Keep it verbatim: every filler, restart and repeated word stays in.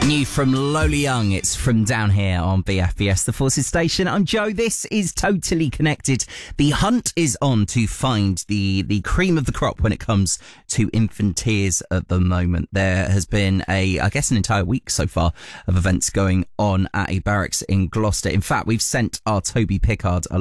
New from Lola Young, it's From Down Here on B F B S, the Forces Station. I'm Joe, this is Totally Connected. The hunt is on to find the, the cream of the crop when it comes to infant tears at the moment. There has been a, I guess an entire week so far of events going on at a barracks in Gloucester. In fact, we've sent our Toby Pickard